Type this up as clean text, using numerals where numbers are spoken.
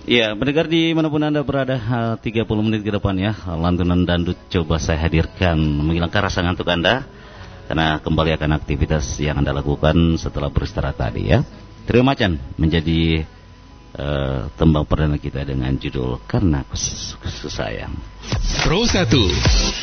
Ya, pendengar di manapun Anda berada, 30 menit ke depan ya, lantunan dangdut coba saya hadirkan menghilangkan rasa ngantuk Anda, karena kembali akan aktivitas yang Anda lakukan setelah beristirahat tadi ya. Trio Macan menjadi tembang perdana kita dengan judul Karena Ku Sayang. Pro 1